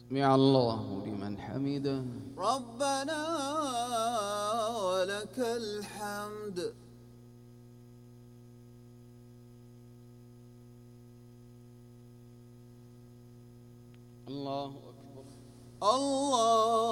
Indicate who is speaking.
Speaker 1: سمع الله لمن حمده.
Speaker 2: ربنا ولك الحمد.
Speaker 1: الله أكبر.
Speaker 2: الله